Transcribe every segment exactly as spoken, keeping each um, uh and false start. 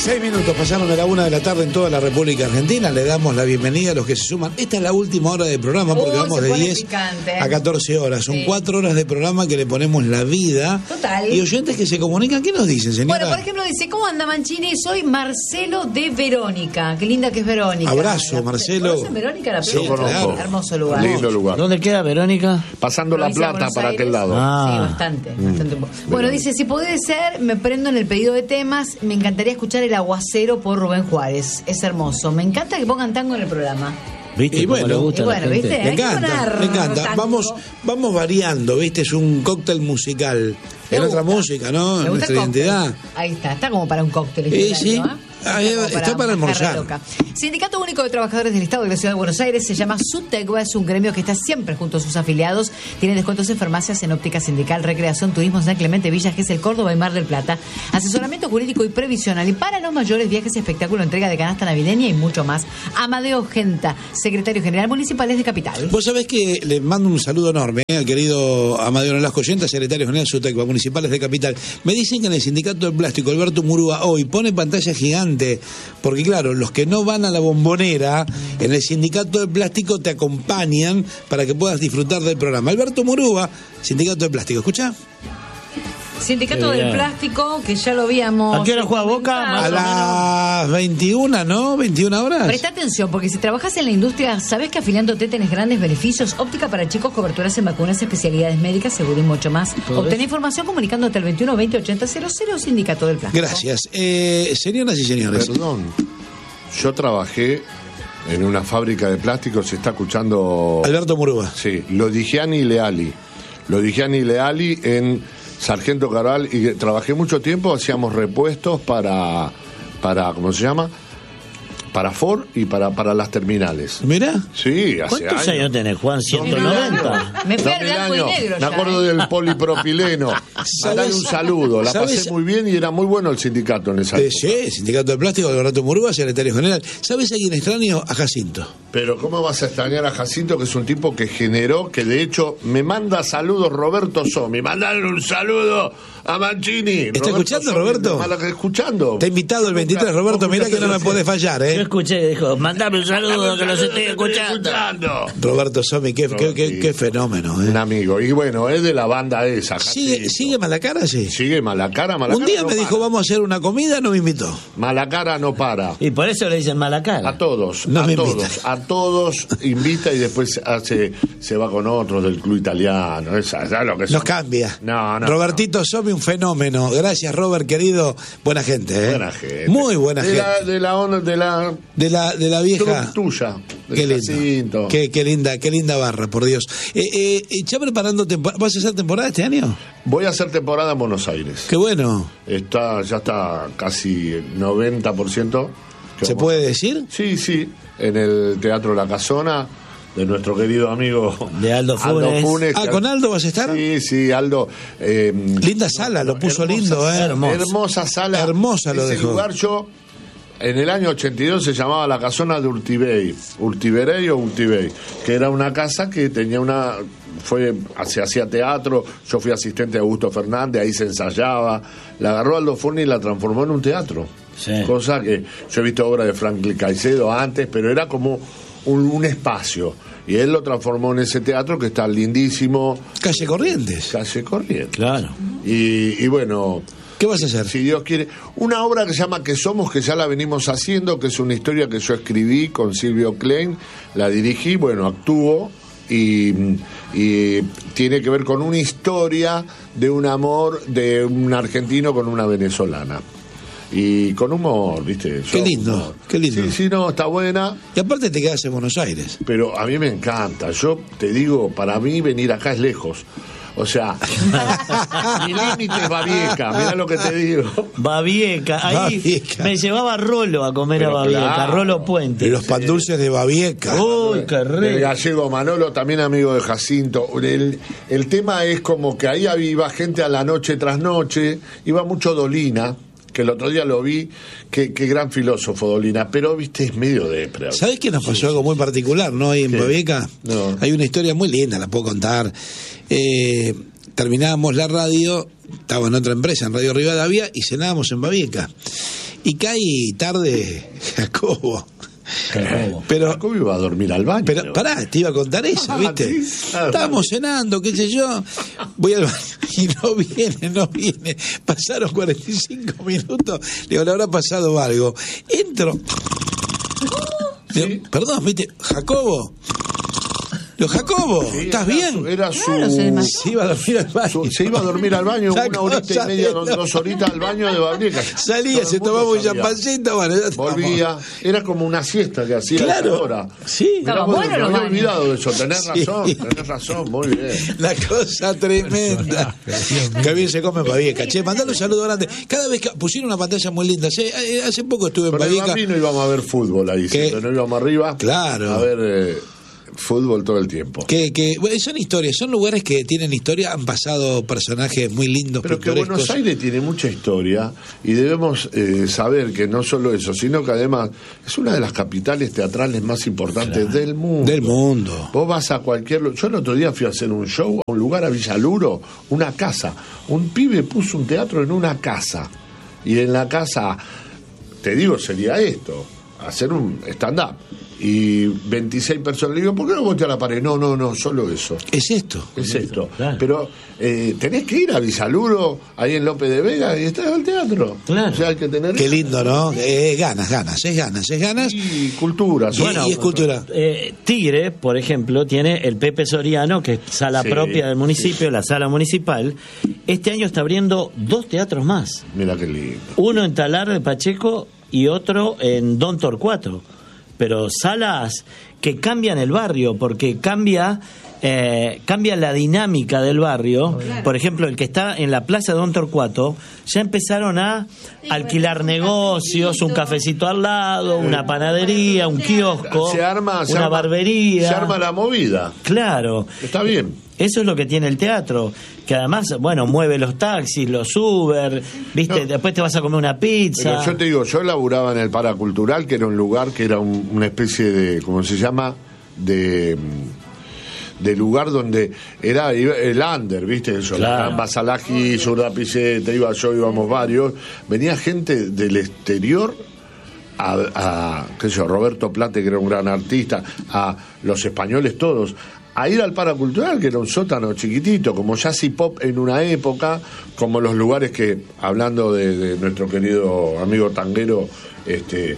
Seis minutos pasaron de la una de la tarde en toda la República Argentina. Le damos la bienvenida a los que se suman. Esta es la última hora del programa porque uh, vamos de diez picante. a catorce horas. Son sí. cuatro horas de programa que le ponemos la vida. Total. Y oyentes que se comunican. ¿Qué nos dicen, señora? Bueno, por ejemplo, dice, ¿cómo anda Mancini? Soy Marcelo de Verónica. Qué linda que es Verónica. Abrazo, la, Marcelo. ¿Conocen Verónica? La sí, claro. Hermoso lugar. Lindo lugar. ¿Dónde queda Verónica? Pasando La Plata para aquel lado. Ah. Sí, bastante. Mm. bastante. Bueno, dice, si puede ser, me prendo en el pedido de temas. Me encantaría escuchar El Aguacero por Rubén Juárez. Es hermoso. Me encanta que pongan tango en el programa. ¿Viste? Y bueno, le gusta y bueno, la gente. ¿viste? Me encanta, me encanta. Vamos, vamos variando, ¿viste? Es un cóctel musical. Es otra música, ¿no? Nuestra identidad. Ahí está, está como para un cóctel. Sí, sí. ¿no? Ah, está, para, está para almorzar. Sindicato Único de Trabajadores del Estado de la Ciudad de Buenos Aires se llama SUTECBA, es un gremio que está siempre junto a sus afiliados. Tiene descuentos en farmacias, en óptica sindical, recreación, turismo, San Clemente, Villa Gesell, Córdoba y Mar del Plata. Asesoramiento jurídico y previsional. Y para los mayores, viajes, espectáculo, entrega de canasta navideña y mucho más. Amadeo Genta, secretario general municipal de Capital. Vos sabés que le mando un saludo enorme eh, al querido Amadeo Nolasco Genta, secretario general de SUTECBA, municipales de Capital. Me dicen que en el Sindicato del Plástico, Alberto Murúa hoy pone pantalla gigante. Porque claro, los que no van a la bombonera, en el Sindicato del Plástico te acompañan para que puedas disfrutar del programa. Alberto Murúa, Sindicato del Plástico, ¿escucha? Sindicato del Plástico, que ya lo habíamos... ¿A qué hora juega Boca? A las veintiuna, ¿no? veintiuna horas. Presta atención, porque si trabajas en la industria, sabes que afiliándote tenés grandes beneficios. Óptica para chicos, coberturas en vacunas, especialidades médicas, seguro y mucho más. Obtén información comunicándote al veintiuno veinte ochenta cero cero, Sindicato del Plástico. Gracias. Eh, señoras y señores. Perdón, yo trabajé en una fábrica de plásticos, se está escuchando... Alberto Murúa. Sí, Lodigiani Leali. Lodigiani Leali en... Sargento Cabral, y trabajé mucho tiempo, hacíamos repuestos para, para ¿cómo se llama? Para Ford y para, para las terminales. ¿Mira? Sí, hace ¿Cuántos años, años tenés, Juan? ciento noventa. Me fui al blanco y negro. Me acuerdo del polipropileno. Mandale un saludo. La ¿sabes? Pasé muy bien y era muy bueno el sindicato en esa época. Sí, Sindicato del Plástico, Alberto Murúa, secretario general. ¿Sabes a quién extraño? A Jacinto. Pero ¿cómo vas a extrañar a Jacinto, que es un tipo que generó, que de hecho me manda saludos Roberto Somi? Mandale un saludo a Mancini. ¿Está escuchando, Roberto? Escuchando. Te ha invitado el veintitrés, Roberto. Mirá que no me puede fallar, ¿eh? Yo escuché, dijo, mandame un saludo que los estoy escuchando. Roberto Somi, qué, qué, qué, qué fenómeno, ¿eh? Un amigo. Y bueno, es de la banda esa. ¿Sigue, ¿sigue Malacara, sí? Sigue Malacara, Malacara. Un día no me para. dijo, vamos a hacer una comida, no me invitó. Malacara no para. Y por eso le dicen Malacara. A todos, no a me todos, invita. a todos invita y después hace, se va con otros del club italiano. Esa, ya lo que Nos son. cambia. No, no. Robertito Somi, un fenómeno. Gracias, Robert, querido. Buena gente, ¿eh? Buena gente. Muy buena de gente. La, de la onda, de la. De la, de la vieja. Tuya. Qué lindo. Qué, qué linda, qué linda barra, por Dios. Eh, eh, ¿Ya preparando temporada? ¿Vas a hacer temporada este año? Voy a hacer temporada en Buenos Aires. Qué bueno. Está, ya está casi noventa por ciento. ¿Se puede decir? Sí, sí. En el Teatro La Casona, de nuestro querido amigo de Aldo Funes. Aldo Funes. Ah, ¿con Aldo vas a estar? Sí, sí, Aldo. Eh, Linda sala, lo puso hermosa, lindo, ¿eh? Hermosa, hermosa sala. Hermosa lo Ese dejó. lugar yo, en el año ochenta y dos se llamaba La Casona de Urtibey, Urtiberey o Urtibey, que era una casa que tenía una... fue se hacía teatro, yo fui asistente de Augusto Fernández, ahí se ensayaba, la agarró Aldo Funes y la transformó en un teatro. Sí. Cosa que yo he visto obras de Franklin Caicedo antes, pero era como un, un espacio. Y él lo transformó en ese teatro que está lindísimo. Calle Corrientes. Calle Corrientes. Claro. Y, y bueno... ¿Qué vas a hacer? Si Dios quiere. Una obra que se llama Que Somos, que ya la venimos haciendo, que es una historia que yo escribí con Silvio Klein, la dirigí, bueno, actúo. Y, y tiene que ver con una historia de un amor de un argentino con una venezolana. Y con humor, ¿viste? Yo, qué lindo, humor. qué lindo. Sí, sí, no, está buena. Y aparte te quedas en Buenos Aires. Pero a mí me encanta. Yo te digo, para mí venir acá es lejos. O sea, mi límite es Babieca, mirá lo que te digo. Babieca, ahí Babieca. Me llevaba Rolo a comer Pero a Babieca, claro. Rolo Puente. Y los pan dulces de Babieca. Uy, qué rico. El gallego Manolo, también amigo de Jacinto. El, el tema es como que ahí iba gente a la noche tras noche, iba mucho Dolina, que el otro día lo vi, qué gran filósofo Dolina, pero viste, es medio depre. ¿Sabés que nos pasó sí. algo muy particular, no? Ahí en ¿Qué? Babieca no. Hay una historia muy linda, la puedo contar. Eh, terminábamos la radio, estaba en otra empresa, en Radio Rivadavia, y cenábamos en Babieca. Y cae tarde Jacobo. Jacobo. Pero Jacobo iba a dormir al baño. Pero pará, te iba a contar eso, ¿viste? Sí, claro. Estábamos cenando, qué sé yo. Voy al baño y no viene, no viene. Pasaron cuarenta y cinco minutos. Digo, le habrá pasado algo. Entro. Digo, ¿Sí? perdón, ¿viste? Jacobo. Digo, Jacobo, Sí, ¿estás era bien? su- Era su... Claro, se desmayó. Se iba a dormir al baño. su- se iba a dormir al baño La una horita cosa y media, de dos, loco. dos horitas al baño de Babriega. Salía, Todo el se mundo tomaba un sabía. champancito, bueno, ya estábamos. Volvía, era como una siesta que hacía Claro. esa hora. Sí. Mirá, Estaba vos, bueno me los había baños. olvidado de eso, tenés Sí. razón, tenés razón, muy bien. La cosa tremenda. Que bien se come en Babieca. Che, mandale un saludo grande. Cada vez que pusieron una pantalla muy linda. Hace, eh, hace poco estuve en Con el Babieca. Bambino íbamos a ver fútbol ahí, ¿Qué? ¿sí? No íbamos arriba Claro. a ver eh, fútbol todo el tiempo. Que, que bueno, son historias, son lugares que tienen historia, han pasado personajes muy lindos, Pero que pintorescos. Buenos Aires tiene mucha historia y debemos eh, saber que no solo eso, sino que además es una de las capitales teatrales más importantes del mundo. Del mundo. Vos vas a cualquier lugar. Yo el otro día fui a hacer un show a un lugar a Villaluro, una casa. Un pibe puso un teatro en una casa. Y en la casa, te digo, sería esto, hacer un stand-up. Y veintiséis personas. Le digo, ¿por qué no volteé a la pared? No, no, no, solo eso. Es esto. Es esto. claro. Pero eh, tenés que ir a Villaluro, ahí en López de Vega, y estás al teatro. Claro. O sea, hay que tener... Qué lindo, ¿no? Eh, ganas, ganas, es ganas, es ganas. Y cultura. Y- Bueno, y es cultura. Eh, Tigre, por ejemplo, tiene el Pepe Soriano, que es sala Sí, propia del municipio, sí. la sala municipal. Este año está abriendo dos teatros más. mira qué lindo. Uno en Talar de Pacheco y otro en Don Torcuato. Pero salas que cambian el barrio, porque cambia eh, cambia la dinámica del barrio. Por ejemplo, el que está en la plaza de Don Torcuato, ya empezaron a alquilar negocios, un cafecito al lado, una panadería, un kiosco, Se arma, se una arma- barbería. Se arma la movida. Claro. Está bien. Eso es lo que tiene el teatro, que además, bueno, mueve los taxis, los Uber, ¿viste? No. Después te vas a comer una pizza. Pero yo te digo, yo laburaba en el Paracultural, que era un lugar que era un- una especie de, ¿cómo se llama? De, de lugar donde era el under, ¿viste? Eso, Claro. Basalaji, Surda Piceta, iba yo, íbamos varios. Venía gente del exterior a, a qué sé yo, Roberto Plate, que era un gran artista, a los españoles todos, a ir al Paracultural, que era un sótano chiquitito, como jazz y pop en una época, como los lugares que, hablando de, de nuestro querido amigo tanguero, este,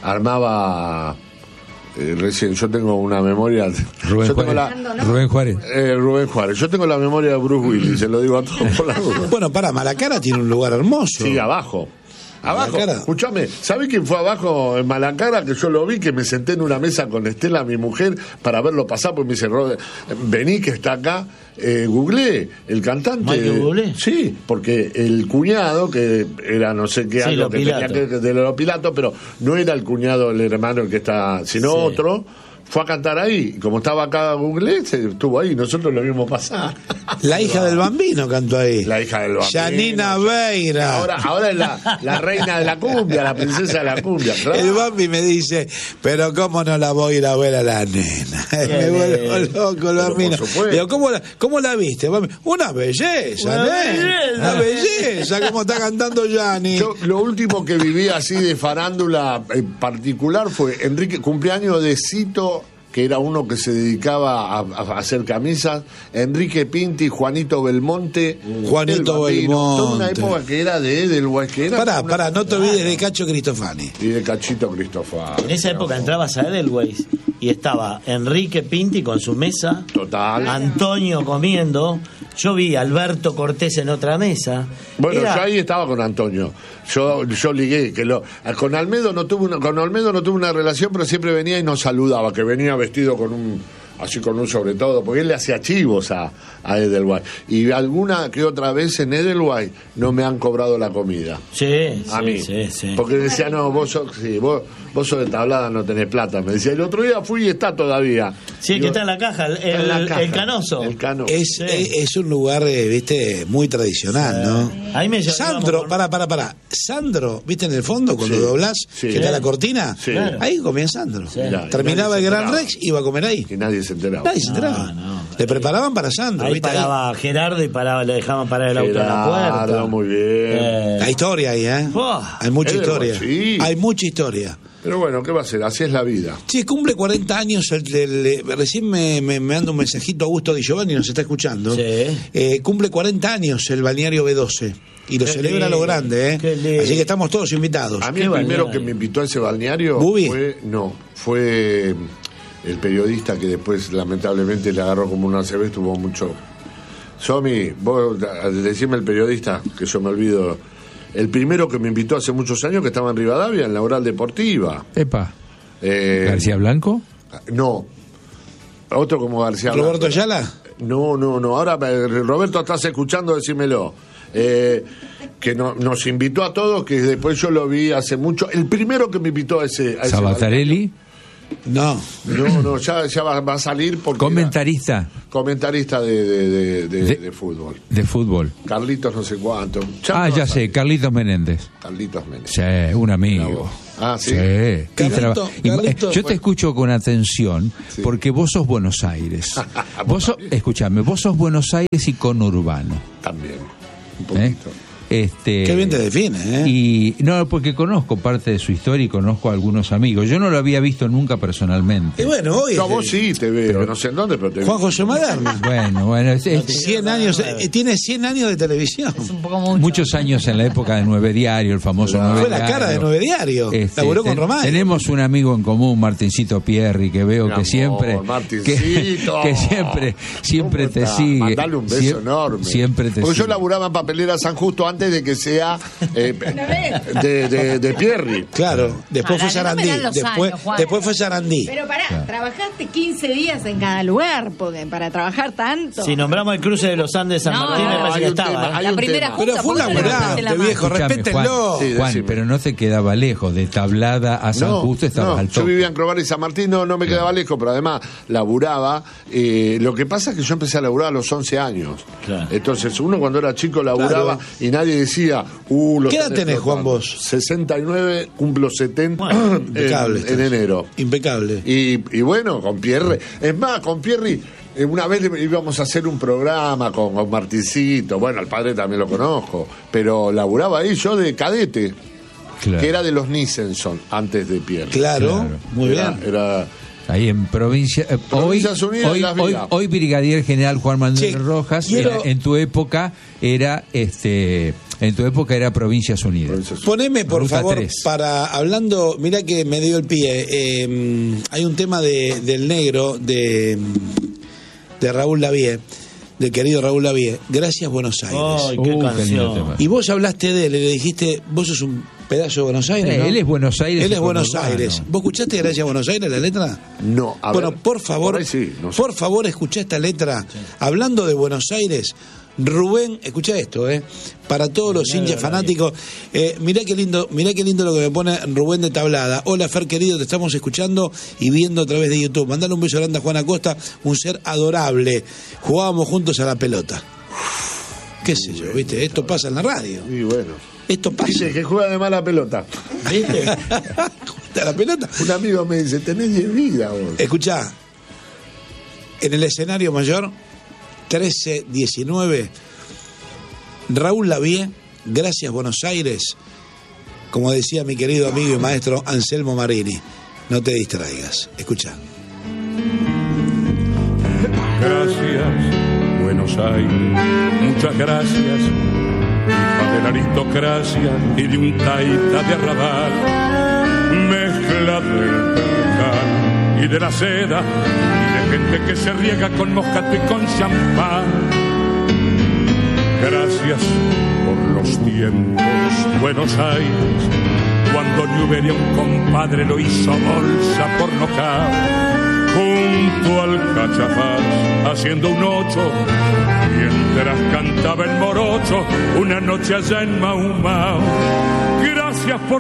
armaba... eh, recién, yo tengo una memoria... Rubén yo tengo Juárez. la- Rubén Juárez. eh, Rubén Juárez. Yo tengo la memoria de Bruce Willis, se lo digo a todos por la duda. Bueno, para, Malacara tiene un lugar hermoso. Sí, abajo. Abajo, Malacara. escúchame, ¿sabe quién fue abajo en Malacara? Que yo lo vi, que me senté en una mesa con Estela, mi mujer, para verlo pasar, porque me dice, "Rod- vení que está acá, eh, googleé, el cantante. ¿Michael Bublé? Sí, porque el cuñado, que era no sé qué, Sí, algo Lo que Pilato. tenía que de los Pilato, pero no era el cuñado, el hermano el que está, sino Sí. otro. Fue a cantar ahí, y como estaba acá Google, se estuvo ahí, nosotros lo vimos pasar. La hija del Bambino cantó ahí. La hija del Bambino. Janina Beira. Ahora, ahora es la, la reina de la cumbia, la princesa de la cumbia. Claro. El Bambi me dice, pero ¿cómo no la voy a ir a ver a la nena? Me vuelvo loco el Pero Bambino. por supuesto. Digo, ¿cómo la, cómo la viste, Bambi? Una belleza, Una nena. belleza. Una belleza, como está cantando Yani. Yo lo último que viví así de farándula en particular fue Enrique, cumpleaños de Cito, que era uno que se dedicaba a, a hacer camisas, Enrique Pinti, Juanito Belmonte, Juanito el Bambino, toda una Belmonte. época que era de Edelweiss, que era Pará, una- pará, no te olvides de Cacho Cristofani. y de Cachito Cristofani. En esa época entrabas a Edelweiss y estaba Enrique Pinti con su mesa, Total. Antonio comiendo, yo vi a Alberto Cortés en otra mesa. Bueno, Era- yo ahí estaba con Antonio. Yo, yo ligué, que lo, con Almedo no tuve una, con Almedo no tuve una relación, pero siempre venía y nos saludaba, que venía vestido con un, así con un sobre todo, porque él le hacía chivos a, a Edelweiss. Y alguna que otra vez en Edelweiss no me han cobrado la comida. Sí, A sí, mí. sí, sí. Porque decía, no, vos sos, sí, vos, vos sos de Tablada, no tenés plata. Me decía, el otro día fui y está todavía. Sí, Digo, que está en la caja, el, está en la el- caja. el canoso. El cano. Es, Sí. es, es un lugar, eh, viste, muy tradicional, ¿no? Ahí me llevaba Sandro, por- pará, pará, pará. Sandro, ¿viste en el fondo cuando Sí. doblás? Sí. Que está la cortina. Sí. Claro. Ahí comía Sandro. Sí. Mirá, y Terminaba el nadie se Gran enteraba. Rex, iba a comer ahí. Que nadie se enteraba. Nadie se enteraba. No, no. Le preparaban para Sandro. Ahí ¿viste? paraba Ahí. Gerardo y paraba, le dejaban parar el auto en la puerta. Gerardo, muy bien. Eh, Hay historia ahí, ¿eh? Oh, Hay mucha es de- historia. sí. Hay mucha historia. Pero bueno, ¿qué va a ser? Así es la vida. Sí, cumple cuarenta años. El, el- el- recién me, me, me manda un mensajito Augusto Di Giovanni, nos está escuchando. Sí. Eh, cumple cuarenta años el balneario B doce. Y lo Qué celebra a lo lindo, grande, ¿eh? qué lindo. Así que estamos todos invitados. A mí Qué el primero balneario. que me invitó a ese balneario ¿Bubi? fue, no, fue el periodista que después lamentablemente le agarró como una C B, tuvo mucho. Somi, vos decime el periodista, que yo me olvido. El primero que me invitó hace muchos años, que estaba en Rivadavia, en la Oral Deportiva. Epa, Eh, García Blanco. No, otro como García Blanco. ¿Roberto Ayala? No, no, no. Ahora, eh, Roberto, estás escuchando, decímelo. Eh, que no- nos invitó a todos, que después yo lo vi hace mucho. El primero que me invitó a ese. A ese Sabatarelli, No. No, no, ya, ya va, va a salir porque. comentarista era comentarista de, de, de, de- De- de fútbol. de fútbol. Carlitos, no sé cuánto. Ah, me ya va a sé, salir. Carlitos Menéndez. Carlitos Méndez. Sí, un amigo. Mira vos. Ah, ¿sí? Sí. Y Carlito, traba- y- Carlito, yo te bueno. escucho con atención Sí. porque vos sos Buenos Aires. Vos sos, escúchame, vos sos Buenos Aires y conurbano. También. Un ¿eh? poquito. Este, Qué bien te define, ¿eh? Y no, porque conozco parte de su historia y conozco a algunos amigos. Yo no lo había visto nunca personalmente. Y bueno, hoy. No, es vos de- sí te veo, no sé en dónde, pero te veo. Juan José Maderna. Bueno, bueno, es- es- cien años, eh, tiene cien años de televisión. Es un poco mucho. muchos años en la época de Nueve Diario, el famoso Claro. Nueve Fue la Diario. cara de Nueve Diario. Este, Laburó con ten- Román. Tenemos un amigo en común, Martincito Pierri, que veo Mi que amor, siempre que, Martincito. que siempre siempre ¿Cómo te está? sigue. Mandale un beso Siem- enorme. Siempre te Porque yo sigue. laburaba en Papelera San Justo antes de que sea eh, de, de, de Pierri. Claro, después Ah, fue no me Sarandí. dan los Después, años, Juan. después fue Sarandí. Pero pará, Claro. trabajaste quince días en cada lugar, porque para trabajar tanto. si nombramos el cruce de los Andes San No, Martín, me no, parece hay que un tema, estaba. hay La un primera tema. Pero fue un ¿por qué no levantaste laburante, la mano? viejo, Escúchame, respétenlo. Sí, Juan, decime. pero no te quedaba lejos, de Tablada a San No, Justo estabas no, al yo toque. vivía en Crobar y San Martín, no, no me quedaba lejos, pero además laburaba. Eh, lo que pasa es que yo empecé a laburar a los once años. Claro. Entonces, uno cuando era chico laburaba Claro. y nadie decía, uh, lo ¿Qué edad están tenés, explotando. Juan, vos? sesenta y nueve, cumplo setenta Bueno, en, Impecable. en estás. enero. Impecable. Y, y bueno, con Pierre, es más, con Pierre, eh, una vez le- íbamos a hacer un programa con, con Martincito, bueno, al padre también lo conozco, pero laburaba ahí yo de cadete, Claro. que era de los Nissenson, antes de Pierre. Claro, Claro. muy Era- bien. Era, Ahí en provincia. eh, Provincias hoy, Unidas hoy, Las hoy, Villas. hoy Brigadier General Juan Manuel Che, Rojas. quiero- era- en tu época era este. En tu época era Provincias Unidas. Provincias- Poneme, por Ruta favor, tres. para hablando, mirá que me dio el pie. eh, hay un tema de, del negro, de, de Raúl Lavie, del querido Raúl Lavie. Gracias, Buenos Aires. Ay, Uh, qué qué lindo canción. tema. Y vos hablaste de él y le dijiste, vos sos un pedazo de Buenos Aires, Eh, ¿no? él es Buenos Aires Él es y Buenos conurbano. Aires. ¿Vos escuchaste Gracias Buenos Aires la letra? No, a bueno, ver, por favor, por ahí sí, no sé. por favor, escuchá esta letra. Hablando de Buenos Aires, Rubén, escucha esto, eh, para todos los hinchas fanáticos. Eh, mirá qué lindo, mirá qué lindo lo que me pone Rubén de Tablada. Hola, Fer querido, te estamos escuchando y viendo a través de YouTube. Mandale un beso grande a Juan Acosta, un ser adorable. Jugábamos juntos a la pelota. Qué sé yo, viste, esto pasa en la radio. Y bueno. Esto pasa. Dice que juega de mala pelota. ¿Viste? ¿A la pelota? Un amigo me dice, tenés diez vidas vos. Escuchá, en el escenario mayor, trece diecinueve, Raúl Lavie, Gracias Buenos Aires, como decía mi querido amigo y maestro Anselmo Marini, no te distraigas. Escuchá. Gracias, Buenos Aires, muchas gracias, hija de la aristocracia y de un taita de arrabal, mezcla del percal y de la seda, y de gente que se riega con moscato y con champán. Gracias por los tiempos, Buenos Aires, cuando Newbery un compadre lo hizo bolsa por nocaut. Junto al Cachafaz, haciendo un ocho, mientras cantaba el morocho, una noche allá en Mau Mau. Gracias por